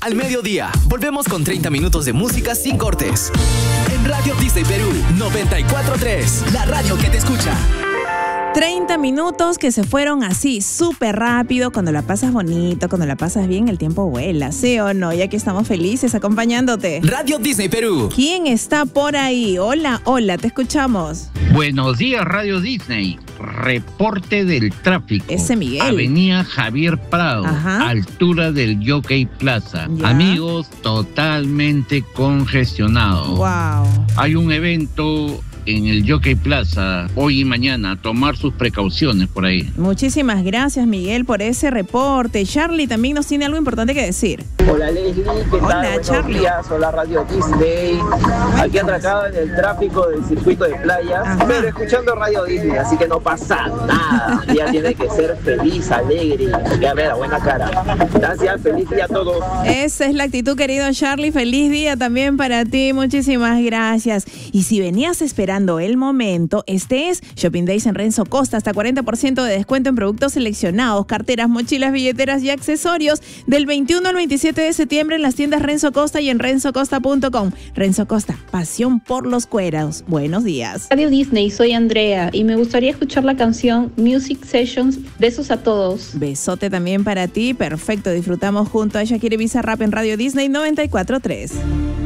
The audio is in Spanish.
al mediodía. Volvemos con 30 minutos de música sin cortes. En Radio Disney Perú 94.3, la radio que te escucha. 30 minutos que se fueron así, súper rápido. Cuando la pasas bonito, cuando la pasas bien, el tiempo vuela, ¿sí o no? Ya que estamos felices acompañándote. Radio Disney Perú. ¿Quién está por ahí? Hola, hola, te escuchamos. Buenos días, Radio Disney. Reporte del tráfico. Ese Miguel. Avenida Javier Prado, altura del Jockey Plaza. Ya. Amigos, totalmente congestionado. Wow. Hay un evento en el Jockey Plaza hoy y mañana. Tomar sus precauciones por ahí. Muchísimas gracias, Miguel, por ese reporte. Charlie también nos tiene algo importante que decir. Hola, Leslie, ¿qué tal? Hola, Charlie. Días. Hola, Radio Disney. Aquí atracado en el tráfico del circuito de playas, pero escuchando Radio Disney, así que no pasa nada. Ya tiene que ser feliz, alegre, que ver la buena cara. Gracias, feliz día a todos. Esa es la actitud, querido Charlie. Feliz día también para ti. Muchísimas gracias. Y si venías esperando el momento, este es Shopping Days en Renzo Costa. Hasta 40% de descuento en productos seleccionados, carteras, mochilas, billeteras y accesorios del 21 al 27 de septiembre en las tiendas Renzo Costa y en renzocosta.com. Renzo Costa, pasión por los cueros. Buenos días. Radio Disney, soy Andrea y me gustaría escuchar la canción Music Sessions. Besos a todos. Besote también para ti. Perfecto, disfrutamos junto a Shakira y Bizarrap en Radio Disney 94.3.